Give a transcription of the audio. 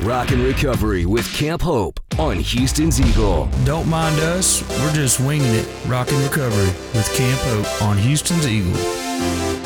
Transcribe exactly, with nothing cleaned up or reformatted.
Rock and Recovery with Camp Hope on Houston's Eagle. Don't mind us, we're just winging it. Rock and Recovery with Camp Hope on Houston's Eagle.